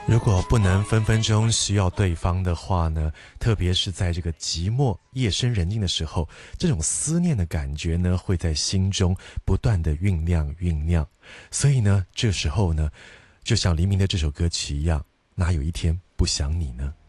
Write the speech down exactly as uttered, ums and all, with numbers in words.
如果不能分分钟需要对方的话呢，特别是在这个寂寞夜深人静的时候，这种思念的感觉呢会在心中不断的酝酿酝酿。所以呢这时候呢，就像黎明的这首歌曲一样，哪有一天不想你呢？